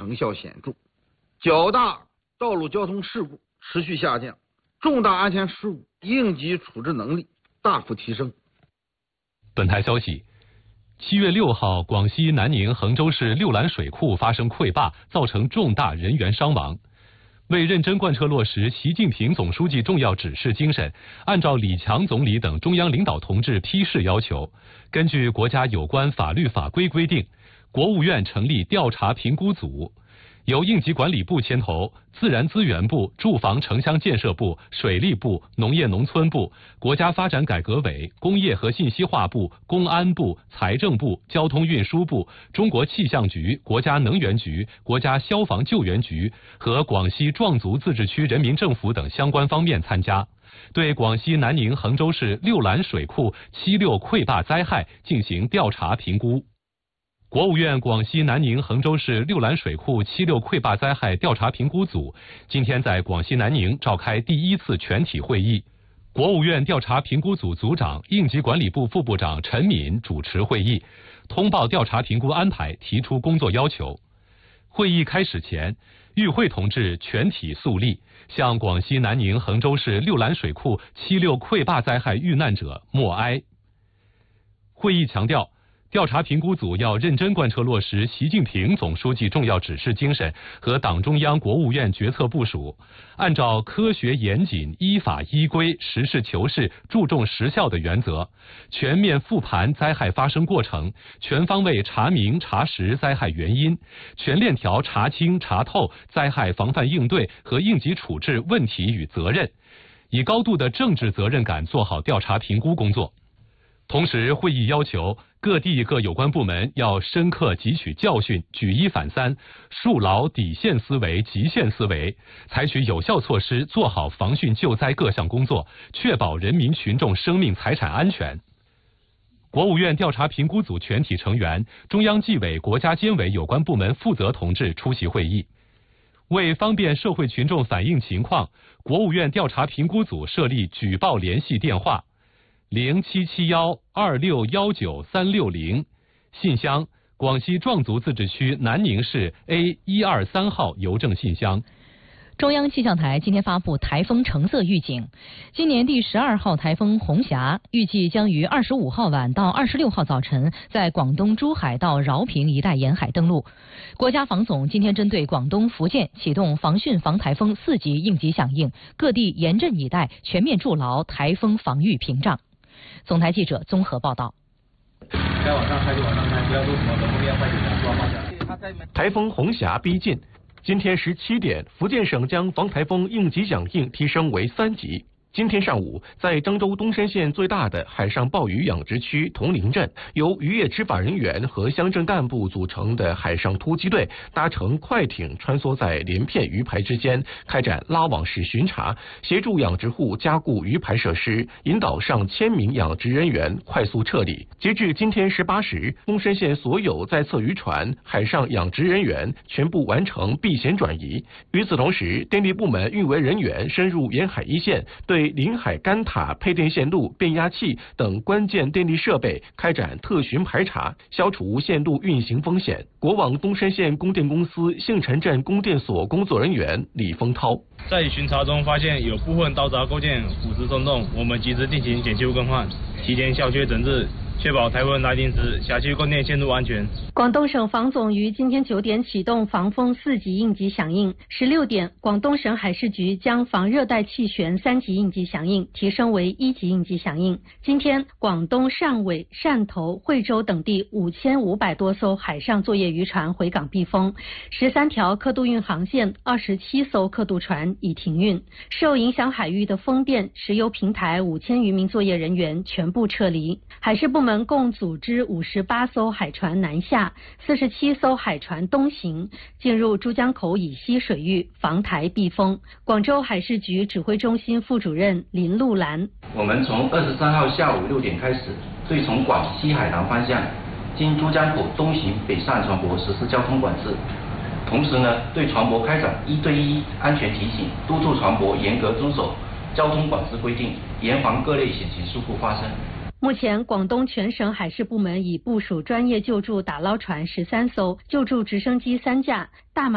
成效显著，较大道路交通事故持续下降，重大安全事故应急处置能力大幅提升。 本台消息，7月6号，广西南宁衡州市六兰水库发生溃坝，造成重大人员伤亡。为认真贯彻落实习近平总书记重要指示精神，按照李强总理等中央领导同志批示要求，根据国家有关法律法规规定，国务院成立调查评估组，由应急管理部牵头，自然资源部、住房城乡建设部、水利部、农业农村部、国家发展改革委、工业和信息化部、公安部、财政部、交通运输部、中国气象局、国家能源局、国家消防救援局和广西壮族自治区人民政府等相关方面参加，对广西南宁衡州市六兰水库7·6溃坝灾害进行调查评估。国务院广西南宁衡州市六兰水库7·6溃坝灾害调查评估组今天在广西南宁召开第1次全体会议，国务院调查评估组组长、应急管理部副部长陈敏主持会议，通报调查评估安排，提出工作要求。会议开始前，与会同志全体肃立，向广西南宁衡州市六兰水库7·6溃坝灾害遇难者默哀。会议强调，调查评估组要认真贯彻落实习近平总书记重要指示精神和党中央、国务院决策部署，按照科学严谨、依法依规、实事求是、注重实效的原则，全面复盘灾害发生过程，全方位查明查实灾害原因，全链条查清查透灾害防范应对和应急处置问题与责任，以高度的政治责任感做好调查评估工作。同时，会议要求各地各有关部门要深刻汲取教训，举一反三，树牢底线思维、极限思维，采取有效措施，做好防汛救灾各项工作，确保人民群众生命财产安全。国务院调查评估组全体成员、中央纪委、国家监委有关部门负责同志出席会议。为方便社会群众反映情况，国务院调查评估组设立举报联系电话07712619-360，信箱广西壮族自治区南宁市 A123号邮政信箱。 中央气象台今天发布台风橙色预警，今年第12号台风红霞预计将于25号晚到26号早晨在广东珠海到饶平一带沿海登陆。国家防总今天针对广东、福建启动防汛防台风4级应急响应，各地严阵以待，全面筑牢台风防御屏障。总台记者综合报道。 该往上开就往上开，不要做什么人工变化紧张，抓方向。 台风红霞逼近，今天17点，福建省将防台风应急响应提升为3级。今天上午，在漳州东山县最大的海上鲍鱼养殖区铜陵镇，由渔业执法人员和乡镇干部组成的海上突击队搭乘快艇穿梭在连片鱼排之间，开展拉网式巡查，协助养殖户加固鱼排设施，引导上1000名养殖人员快速撤离。截至今天18时，东山县所有在侧渔船、海上养殖人员全部完成避险转移。与此同时，电力部门运维人员深入沿海一线，对临海干塔、配电线路、变压器等关键电力设备开展特巡排查，消除线路运行风险。国网东山县供电公司杏城镇供电所工作人员李丰涛在巡查中发现有部分刀闸构件腐蚀松动，我们及时进行检修更换，提前小缺整治，确保台风来临时辖区供电线路安全。 广东省防总于今天9点启动防风4级应急响应，16点，广东省海事局将防热带气旋3级应急响应提升为1级应急响应。今天，广东汕尾、汕头、惠州等地5500多艘海上作业渔船回港避风，13条客渡运航线、27艘客渡船已停运。受影响海域的风电、石油平台5000余名作业人员全部撤离。海事部门共组织58艘海船南下，47艘海船东行，进入珠江口以西水域防台避风。广州海事局指挥中心副主任林路兰： 我们从23号下午6点开始，对从广西海南方向经珠江口东行北上船舶实施交通管制。同时呢，对船舶开展1对1安全提醒，督促船舶严格遵守交通管制规定，严防各类险情事故发生。 目前，广东全省海事部门已部署专业救助打捞船13艘，救助直升机3架，大马